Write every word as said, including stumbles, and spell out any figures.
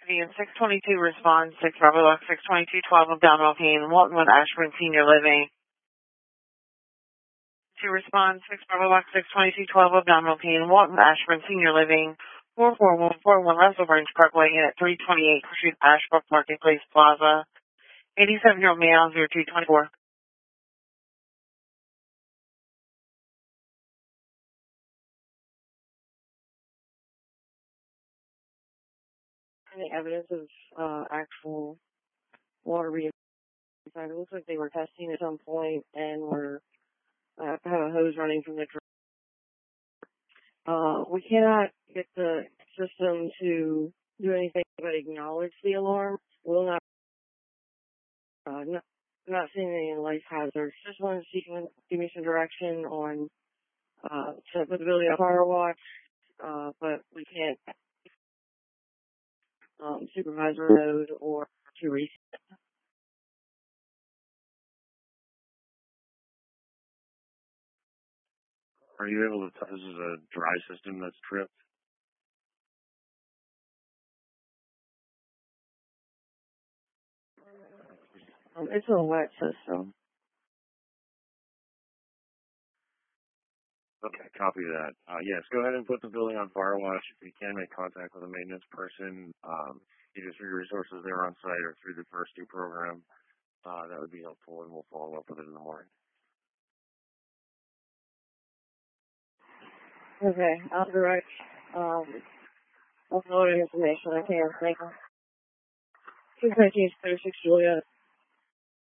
Vian six twenty-two responds, six Bravo Box six twenty-two twelve abdominal pain, Waltonwood Ashburn Senior Living. To respond, six Bravo Box six twenty-two twelve abdominal pain, Walton Ashburn Senior Living, four four one four one Russell Branch Parkway, in at three twenty-eight Street, Ashbrook Marketplace Plaza. eighty-seven-year-old male, zero two twenty-four. Any evidence of uh, actual water being inside? It looks like they were testing at some point and were uh, have a hose running from the dr- Uh, we cannot get the system to do anything but acknowledge the alarm. We'll not, uh, not, not seeing any life hazards. Just wanted to see if you can give me some direction on, uh, to put the building on fire watch, uh, but we can't, um, supervisor mode or to reset. Are you able to tell this is a dry system that's tripped? Um, it's a wet system. Okay, copy that. Uh, yes, go ahead and put the building on fire watch. If you can, make contact with a maintenance person, um, either through your resources there on site or through the First Due program. Uh, that would be helpful, and we'll follow up with it in the morning. Okay, I'll direct, um, I'll forward information I can. Thank you. two nineteen thirty-six Julia.